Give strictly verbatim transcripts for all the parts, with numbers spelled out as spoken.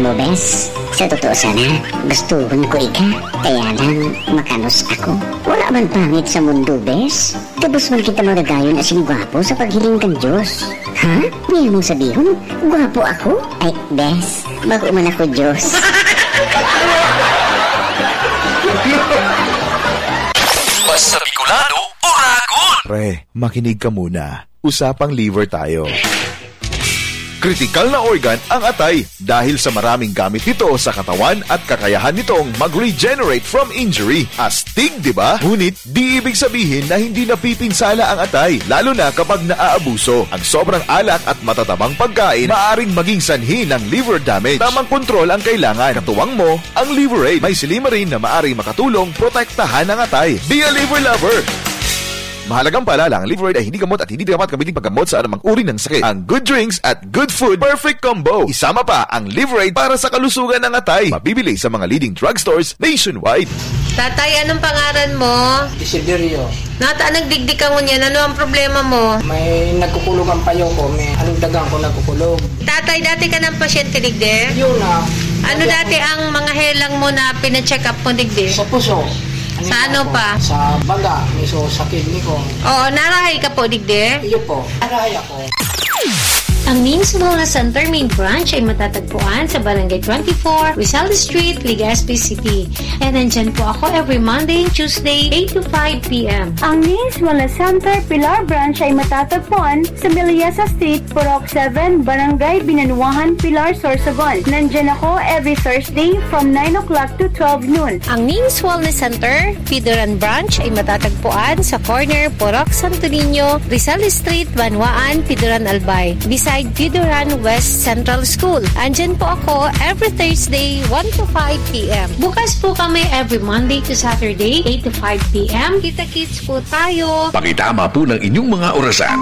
Alam mo, Bes, sa totoo sana, gustuhon ko ika. Kaya lang, makanos ako. Wala man pangit sa mundo, Bes. Tapos man kita magagayon asing gwapo sa paghiling kang Diyos. Ha? Ngayon mong sabihin, gwapo ako? Ay, Bes, bago man ako Diyos. Basta Bicolano, Uragon! Pre, makinig ka muna. Usapang liver tayo. Kritikal na organ ang atay dahil sa maraming gamit nito sa katawan at kakayahan nitong mag-regenerate from injury. Astig, di ba? Ngunit di ibig sabihin na hindi napipinsala ang atay, lalo na kapag naaabuso. Ang sobrang alak at matatabang pagkain maaaring maging sanhi ng liver damage. Tamang kontrol ang kailangan. Katuwang mo ang Liverade. May Silimarin na maaaring makatulong protektahan ang atay. Be a liver lover! Mahalagang paalala, ang Liverade ay hindi gamot at hindi dapat gamitin paggamot sa anumang uri ng sakit. Ang good drinks at good food, perfect combo. Isama pa ang Liverade para sa kalusugan ng atay. Mabibili sa mga leading drugstores nationwide. Tatay, anong pangalan mo? Desiderio. Nata, nagdigdig ka mo niyan. Ano ang problema mo? May nagkukulog ang payo ko. May anong dagang ko nagkukulog. Tatay, dati ka ng pasyente, digde? Yun na. Ano dati ang mga helang mo na pina-check up mo, digde? Sa puso. Ano sa ano ako? pa? Sa baga. May so, sa kidney ko. Oo, narahay ka po, digde? Iyo po. Narahay ako. Ang Means Wellness Center Main Branch ay matatagpuan sa Barangay twenty-four, Rizal Street, Legazpi City. And nandyan po ako every Monday and Tuesday, eight to five p.m. Ang Means Wellness Center Pilar Branch ay matatagpuan sa Miliasa Street, Purok seven, Barangay Binanuahan, Pilar, Sorsogon. Nandyan ako every Thursday from nine o'clock to twelve noon. Ang Means Wellness Center, Pidoran Branch ay matatagpuan sa corner Purok Santo Niño, Rizal Street, Banwaan, Pidoran Albay. Beside Pidoran West Central School. Andyan po ako every Thursday, one to five p.m. Bukas po kami every Monday to Saturday, eight to five p.m. Kita-kits po tayo. Pakitama po ng inyong mga orasan.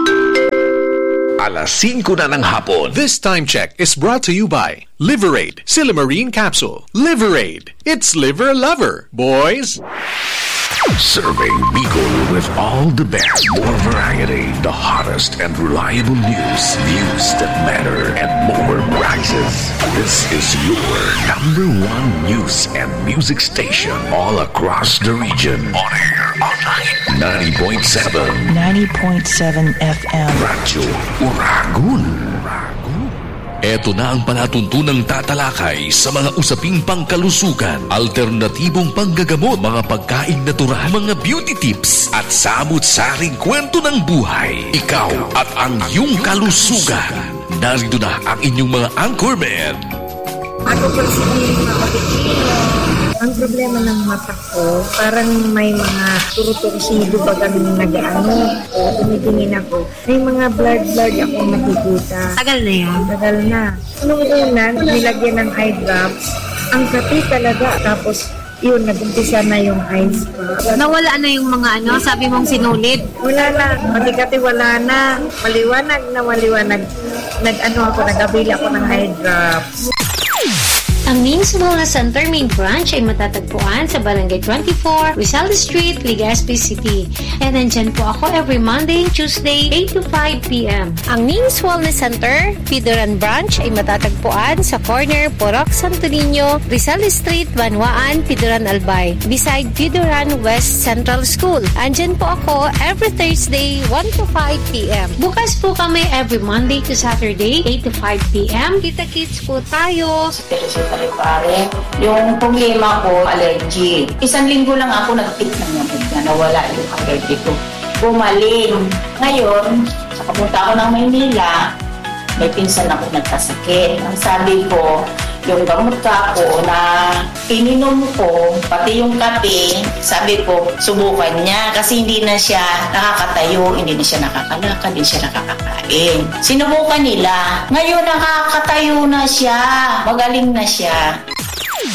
Alas singko na ng hapon. This time check is brought to you by Liverade Silimarine Capsule. Liverade. It's liver lover, boys. Serving Bicol with all the best, more variety, the hottest and reliable news, news that matter, and more prizes. This is your number one news and music station all across the region. On air, online, ninety point seven. ninety point seven F M. Radyo Uragon. Ito na ang palatuntunang tatalakay sa mga usaping pangkalusugan, alternatibong panggagamot, mga pagkaing natural, mga beauty tips, at samut-saring kwento ng buhay. Ikaw at ang iyong kalusugan. Narito na ang inyong mga anchormen. Ako po si ang problema ng mata ko, parang may mga turo-tursido ba kami nag-ano, o tumitingin ako. May mga blurred-blurred akong nakikita. Tagal na yan? Tagal na. Nung una, nilagyan ng eye drops, ang kati talaga. Tapos, yun, nag-umpisa na yung eyes ko. Nawala na yung mga ano, sabi mong sinulid? Wala na. Pati-kati wala na. Maliwanag na maliwanag. Nag-ano ako, nag-abili ako ng eye drops. Ang Means Wellness Center Main Branch ay matatagpuan sa Barangay twenty-four, Rizal Street, Legazpi City. And nandyan po ako every Monday and Tuesday, eight to five p.m. Ang Means Wellness Center, Pidoran Branch ay matatagpuan sa corner Purok Santo Niño, Rizal Street, Banwaan, Pidoran Albay. Beside Pidoran West Central School. Andyan po ako every Thursday, one to five p.m. Bukas po kami every Monday to Saturday, eight to five p.m. Kita-kits po tayo. Pare, yung problema ko, allergy. Isang linggo lang ako nag-tip ng nabig na nawala yung allergy ko. Bumaling. Ngayon, sa kapunta ako ng Maynila, may pinsan ako nagkasakit. Ang sabi ko, yung gamot ka ko na ininom ko, pati yung kape, sabi ko, subukan niya kasi hindi na siya nakakatayo, hindi na siya nakakalakad, hindi siya nakakakain. Sinubukan nila. Ngayon nakakatayo na siya. Magaling na siya.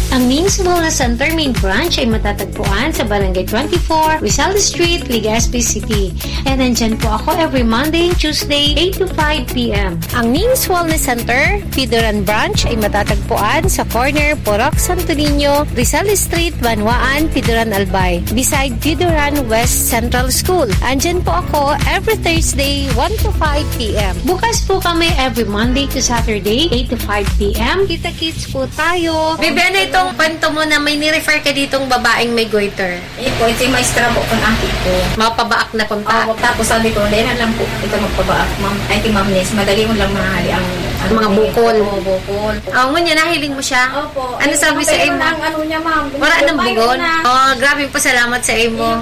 Ang Ning's Wellness Center Main Branch ay matatagpuan sa Barangay twenty-four, Rizal Street, Legazpi City. And nandyan po ako every Monday and Tuesday, eight to five p.m. Ang Ning's Wellness Center, Pidoran Branch ay matatagpuan sa corner Porok Santo Niño, Rizal Street, Banwaan, Pidoran Albay, beside Pidoran West Central School. Andyan po ako every Thursday, one to five p.m. Bukas po kami every Monday to Saturday, eight to five p.m. Kita-kits po tayo. Bebe, ano itong kwento mo na may nirefer ka ditong babaeng may goiter? Eh po, ito yung maestra po kung ate ko. Mapabaak na punta. Oh, tapos sabi ko, dahil na lang po ito magpabaak, ma'am. Ay, ti ma'am Nes, madali mo lang mahali ang ano, mga bukol. Oo, bukol. Oo, ngunyan, nahiling mo siya? Opo. Ano sabi sa imo? Ang ano niya, ma'am. Wala nang bukol? Oh, grabe po, salamat sa imo.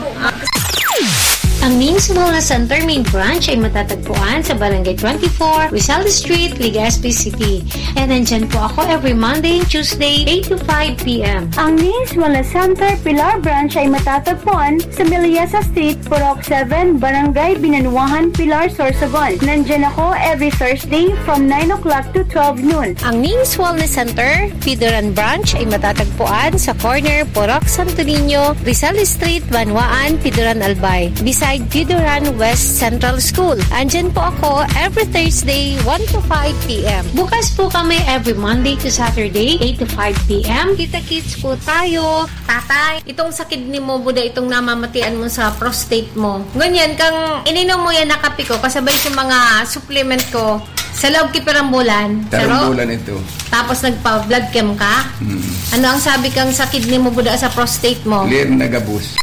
Ang Ning's Wellness Center Main Branch ay matatagpuan sa Barangay twenty-four, Rizal Street, Legazpi City. And nandyan po ako every Monday and Tuesday, eight to five p.m. Ang Ning's Wellness Center Pilar Branch ay matatagpuan sa Miliasa Street, Purok seven, Barangay Binanuahan, Pilar, Sorsogon. Nandyan ako every Thursday from nine o'clock to twelve noon. Ang Ning's Wellness Center, Pidoran Branch ay matatagpuan sa corner Porok Santo Niño, Rizal Street, Banwaan, Pidoran Albay, beside Pidoran West Central School. Andyan po ako every Thursday, one to five p.m. Bukas po kami every Monday to Saturday, eight to five p.m. Kita-kits po tayo. Tatay, itong sakit ni mo, Buda, itong namamatian mo sa prostate mo. Ganyan, kang ininom mo yan na kape ko, kasabay sa mga supplement ko, sa loob kipirang bulan. Tarong bulan ito. Tapos nagpa-blood chem ka? Hmm. Ano ang sabi kang sakit ni mo, Buda, sa prostate mo? Clear na gabus.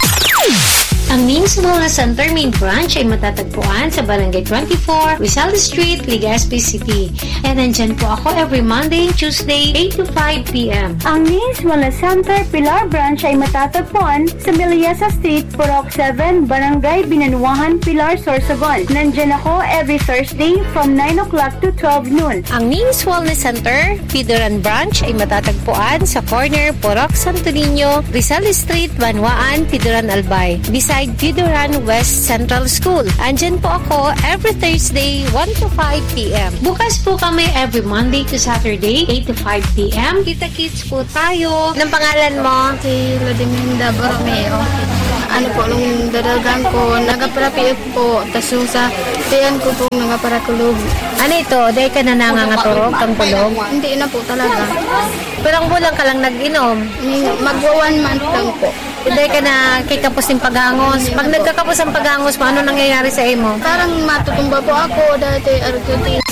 Ang Ning's Wellness Center Main Branch ay matatagpuan sa Barangay twenty-four, Rizal Street, Legazpi City. And nandyan po ako every Monday and Tuesday, eight to five p.m. Ang Ning's Wellness Center Pilar Branch ay matatagpuan sa Miliasa Street, Purok seven, Barangay Binanuahan, Pilar, Sorsogon. Nandyan ako every Thursday from nine o'clock to twelve noon. Ang Ning's Wellness Center, Pidoran Branch ay matatagpuan sa corner Porok Santo Niño, Rizal Street, Banwaan, Pidoran Albay, beside Pidoran West Central School. Andyan po ako every Thursday, one to five p.m. Bukas po kami every Monday to Saturday, eight to five p.m. Kita-kits po tayo. Anong pangalan mo? Si Lodiminda Borromeo. Ano po, nung dadagan ko, nagaparapiit po. Tapos yung sa tiyan ko po, nagaparakulog. Ano ito? Dahil ka na nangangaturog kang kulog? Hindi na po talaga. Pero ang bulang ka lang nag-inom? Magwa one month lang po. Dahil ka na kikapos ng pag-angos. Pag nagkakapos ang pag-angos mo, ano nangyayari sa imo? Parang matutumba po ako dati. Argentine.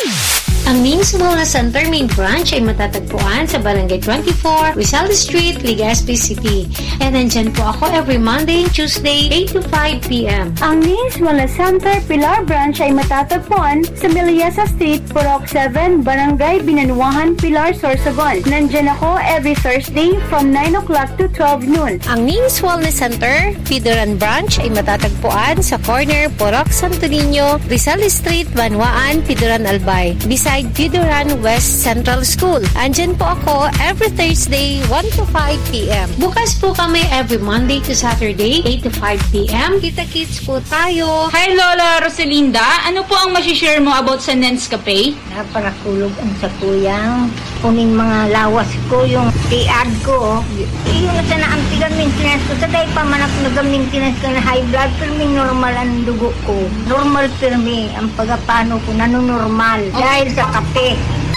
Ang Ning's Wellness Center Main Branch ay matatagpuan sa Barangay twenty-four, Rizal Street, Legazpi City. And nandyan po ako every Monday and Tuesday, eight to five p.m. Ang Ning's Wellness Center Pilar Branch ay matatagpuan sa Miliasa Street, Purok seven, Barangay Binanuahan, Pilar, Sorsogon. Nandyan ako every Thursday from nine o'clock to twelve noon. Ang Ning's Wellness Center, Pidoran Branch ay matatagpuan sa corner Porok Santo Niño, Rizal Street, Banwaan, Pidoran Albay, beside Pidoran West Central School. Andyan po ako every Thursday, one to five p.m. Bukas po kami every Monday to Saturday, eight to five p.m. Kita-kits po tayo. Hi Lola Rosalinda, ano po ang masishare mo about sa Nescafe? Naparakulog ang sa kuyang kuning mga lawas ko, yung tiad ko. Iyon na sana ang tiga-maintenance ko. Sa day pa man ako nag-maintenance ka na high blood, pero may normal ang dugo ko. Normal pero may ang pagapano ko, nanonormal. Okay. Dahil sa kape.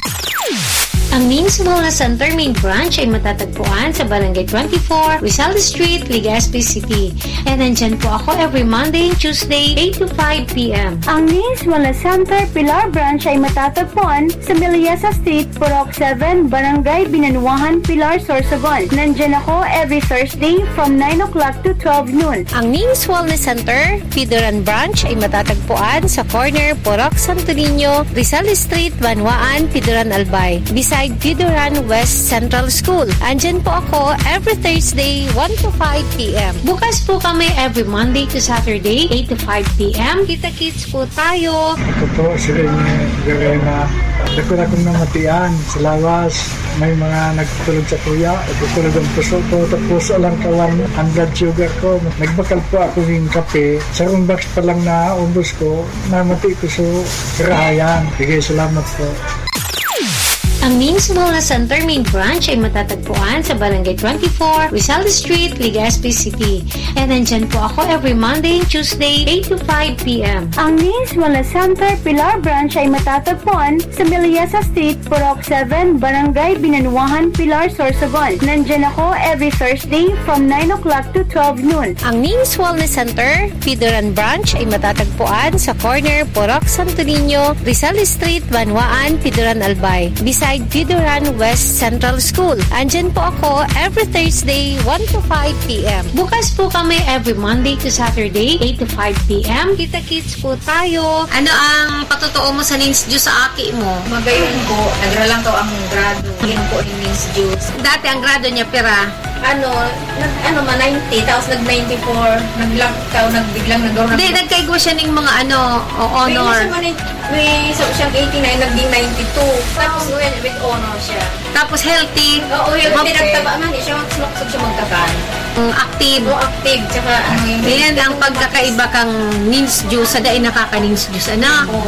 Ang Ning's Wellness Center Main Branch ay matatagpuan sa Barangay twenty-four, Rizal Street, Legazpi City. And nandyan po ako every Monday and Tuesday, eight to five p.m. Ang Ning's Wellness Center Pilar Branch ay matatagpuan sa Miliasa Street, Purok seven, Barangay Binanuahan, Pilar, Sorsogon. Nandyan ako every Thursday from nine o'clock to twelve noon. Ang Ning's Wellness Center, Pidoran Branch ay matatagpuan sa corner Porok Santo Niño, Rizal Street, Banwaan, Pidoran Albay, beside Pidoran West Central School. Andyan po ako every Thursday, one to five p.m. Bukas po kami every Monday to Saturday, eight to five p.m. Kita-kits po tayo. Ako po, si Rene Garena. Dako na kong namatian sa lawas. May mga nagtulog sa kuya. Nagtulog ang puso ko. Tapos alang kawan ang blood sugar ko. Nagbakal po ako ng kape. Sa box pa lang na umbos ko. Namati ko sa karahayan. Bigay salamat po. Ang Means Wellness Center Main Branch ay matatagpuan sa Barangay twenty-four, Rizal Street, Legazpi City. And nandyan po ako every Monday and Tuesday, eight to five p.m. Ang Means Wellness Center Pilar Branch ay matatagpuan sa Miliasa Street, Purok seven, Barangay Binanuahan, Pilar, Sorsogon. Nandyan ako every Thursday from nine o'clock to twelve noon. Ang Means Wellness Center Pidoran Branch ay matatagpuan sa corner Purok Santo Niño, Rizal Street, Banwaan, Pidoran Albay. Beside Pidoran West Central School. Andyan po ako every Thursday, one to five p.m. Bukas po kami every Monday to Saturday, eight to five p.m. Kita-kits po tayo. Ano ang patutuo mo sa Nins Juice sa aki mo? Magayon ko, nagra lang to ang grado. Yan po yung Nins Juice. Dati ang grado niya, pera? Ano, nag, ano ma, ninety, tapos nag ninety-four, nag-lockdown, nagbiglang nag-down. Hindi, nagkaigwa siya ng mga ano, o honor. May, may so, siyang eighty-nine, naging ninety-two. Tapos with, with honor siya. Tapos healthy. Oo, healthy. Nagtaba man, siya magsuluksog siya magtakan. Um, active. Oo, active. Tsaka ano yung... Yan ang pagkakaiba kang Nins Juice, sa dahil nakaka-Nins Juice, ano? Oo.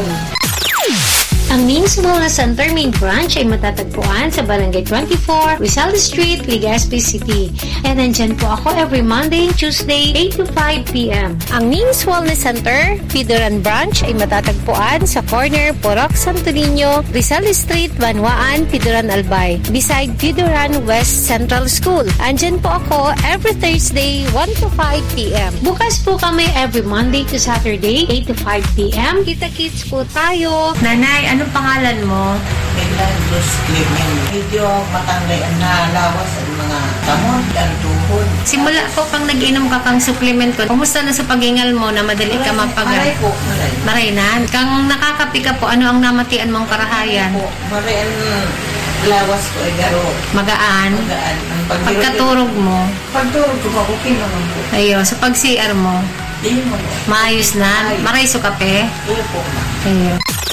Ang Means Wellness Center Main Branch ay matatagpuan sa Barangay twenty-four, Rizal Street, Legazpi City. And nandyan po ako every Monday and Tuesday, eight to five p.m. Ang Means Wellness Center, Pidoran Branch ay matatagpuan sa corner Purok Santo Niño, Rizal Street, Banwaan, Pidoran Albay. Beside Pidoran West Central School. Andyan po ako every Thursday, one to five p.m. Bukas po kami every Monday to Saturday, eight to five p.m. Kita-kits po tayo. Nanay, anong pangalan mo? Milagros Clement. Medyo matangay ang nalawas ang mga tamon at tuhod. Simula po pang nag-inom ka kang supplement ko, kumusta na sa paghingal mo na madali ka mapag- Maray po, maray. Maray na. Kang nakakapi ka po, ano ang namatian mong karahayan? Po, maray ang lawas ko ay garo. Magaan? Magaan. Ang pagkaturog mo? Pagturog ko, okay naman po. Ayo, sa pag-C R mo? Hindi mo. Maayos na? Maray so kape? Iyo po. Ayo.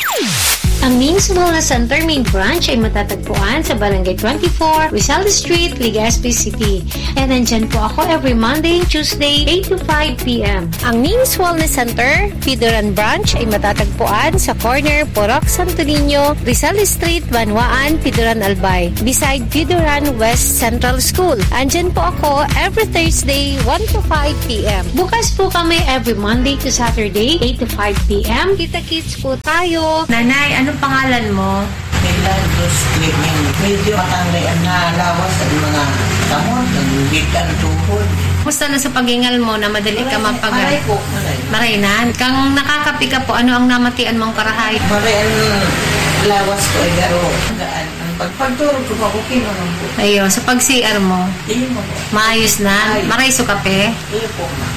Ang Means Wellness Center Main Branch ay matatagpuan sa Barangay twenty-four, Rizal Street, Legazpi City. And nandyan po ako every Monday and Tuesday, eight to five p.m. Ang Means Wellness Center, Pidoran Branch ay matatagpuan sa corner Purok Santo Niño, Rizal Street, Banwaan, Pidoran Albay. Beside Pidoran West Central School. Andyan po ako every Thursday, one to five p.m. Bukas po kami every Monday to Saturday, eight to five p.m. Kita-kits po tayo. Nanay, ano pangalan mo? Milagros Clement. Medyo matangay ang nalawas ang mga tamon, nagugit ang tuhod. Kumusta na sa paghingal mo na madali ka mapag- Maray po, maray. Maray na. Kang nakakapi ka po, ano ang namatian mong karahay? Maray ang lawas ko ay garo. Gaan. Ang pagpagturog ko, okay naman po. Ayo, sa pag-C R mo? Iyo mo po. Maayos na? Maray so kape? Iyo po, ma'am.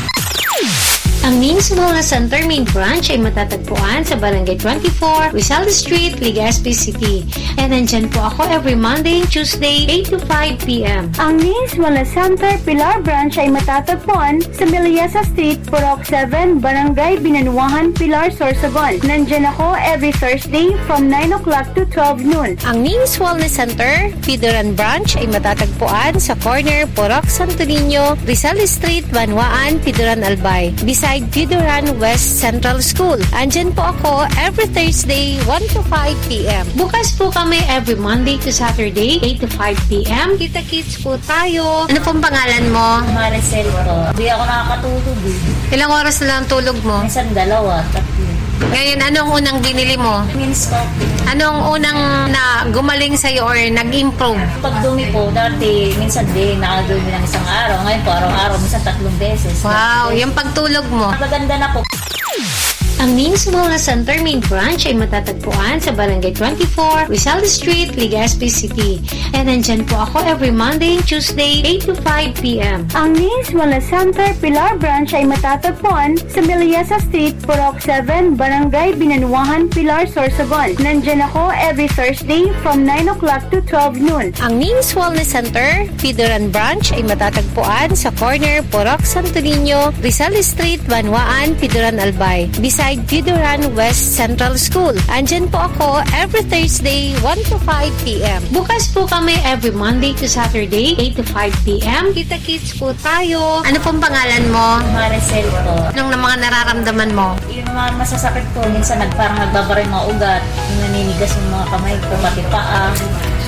Ang Means Wellness Center Main Branch ay matatagpuan sa Barangay twenty-four, Rizal Street, Legazpi City. And nandyan po ako every Monday and Tuesday, eight to five p.m. Ang Means Wellness Center Pilar Branch ay matatagpuan sa Miliasa Street, Purok seven, Barangay Binanuahan, Pilar, Sorsogon. Nandyan ako every Thursday from nine o'clock to twelve noon. Ang Means Wellness Center, Pidoran Branch ay matatagpuan sa corner Purok Santo Niño, Rizal Street, Banwaan, Pidoran Albay. Beside Pidoran West Central School. Andyan po ako every Thursday, one to five p.m. Bukas po kami every Monday to Saturday, eight to five p.m. Kita-kits po tayo. Ano pong pangalan mo? Maricel po. Hindi ako nakakatulog eh. Ilang oras na lang tulog mo? Minsan dalawa, tatlo. Ngayon, anong unang binili mo? Means coffee. Anong unang na gumaling sa'yo or nag-improve? Pag dumi po, dati, minsan din, nakadumi ng isang araw. Ngayon po, araw-araw, minsan tatlong beses. Wow, yung pagtulog mo. Maganda na po. Ang Means Wellness Center Main Branch ay matatagpuan sa Barangay twenty-four, Rizal Street, Legazpi City. And nandyan po ako every Monday and Tuesday, eight to five p.m. Ang Means Wellness Center Pilar Branch ay matatagpuan sa Miliasa Street, Purok seven, Barangay Binanuahan, Pilar, Sorsogon. Nandyan ako every Thursday from nine o'clock to twelve noon. Ang Means Wellness Center, Pidoran Branch ay matatagpuan sa corner Purok Santo Niño, Rizal Street, Banwaan, Pidoran Albay. Beside Pidoran West Central School. Andyan po ako every Thursday, one to five p.m. Bukas po kami every Monday to Saturday, eight to five p.m. Kita-kits po tayo. Ano pong pangalan mo? Maricel po. Anong na mga nararamdaman mo? Yung mga masasakit po, minsan nag, parang nagbabara yung mga ugat, yung naninigas yung mga kamay ko, pati paa.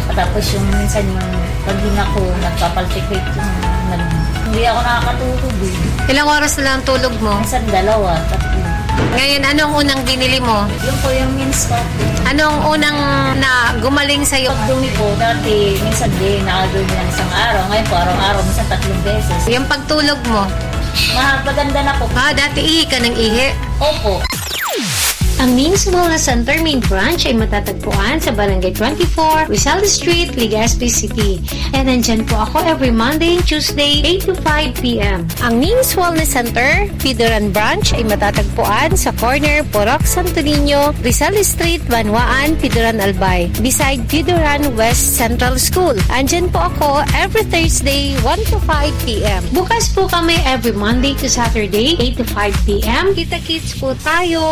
Tapos yung minsan yung paghinga ko, nagpapalpitate yung nag... Hindi ako nakakatulog eh. Ilang oras na lang ang tulog mo? Minsan dalawa, tatlo. Ngayon, anong unang binili mo? Yung po yung mince coffee. Anong unang na gumaling sa'yo? Pagdumi po, dati minsan din, nakadumi ng isang araw. Ngayon po, araw-araw, minsan tatlong beses. Yung pagtulog mo? Maganda na po. Ah, dati ihi ka ng ihi? Opo. Ang Ming's Wellness Center main branch ay matatagpuan sa Barangay twenty-four, Rizal Street, Legazpi City. And nandyan po ako every Monday and Tuesday, eight to five p.m. Ang Ming's Wellness Center, Pidoran Branch ay matatagpuan sa corner Porok Santo Niño, Rizal Street, Banwaan, Pidoran Albay, beside Pidoran West Central School. Andyan po ako every Thursday, one to five p.m. Bukas po kami every Monday to Saturday, eight to five p.m. Kita-kits po tayo.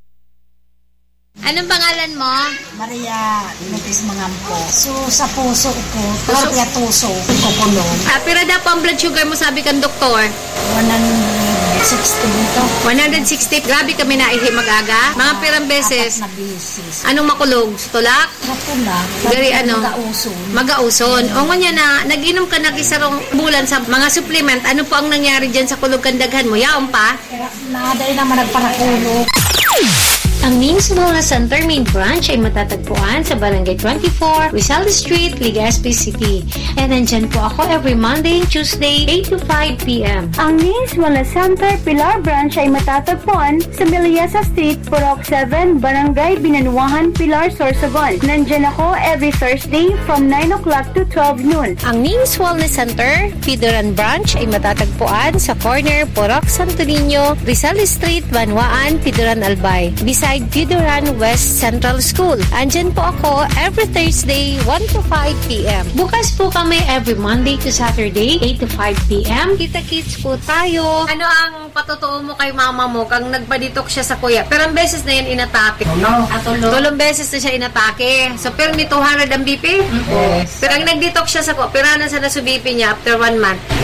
Anong pangalan mo? Maria Lopez Mangampo. So, sa puso ko, Torpia Tuso, Kukulong. Ah, pero daw po ang blood sugar mo, sabi kang doktor? one sixty dito. one sixty. Grabe kami na ihi mag-aga. Mga pirang beses. Apat na beses. Anong makulog? Tulak? Tulak. Gari ano? Magauson. Magauson. O nga na, nag-inom ka na isarong bulan sa mga supplement. Ano po ang nangyari dyan sa kulog kandaghan mo? Yaon pa? Naday naman nagparakulog. Ang Ming's Wellness Center main branch ay matatagpuan sa Barangay twenty-four, Rizal Street, Legazpi City. And nandyan po ako every Monday and Tuesday, eight to five p.m. Ang Ming's Wellness Center Pilar Branch ay matatagpuan sa Miliasa Street, Purok seven, Barangay Binanuahan, Pilar, Sorsogon. Nandyan ako every Thursday from nine o'clock to twelve noon. Ang Ming's Wellness Center, Pidoran Branch ay matatagpuan sa corner Porok Santo Niño, Rizal Street, Banwaan, Pidoran Albay, beside Pidoran West Central School. Andyan po ako every Thursday, one to five p.m. Bukas po kami every Monday to Saturday, eight to five p.m. Kita-kits po tayo. Ano ang patotoo mo kay mama mo kang nagpaditok siya sa kuya? Pero ang beses na yan inatake. No. At tulong beses na siya inatake. So, pero may two hundred ang B P? Yes. Pero ang nagditok siya sa kuya, pero ano sa nasu B P niya after one month?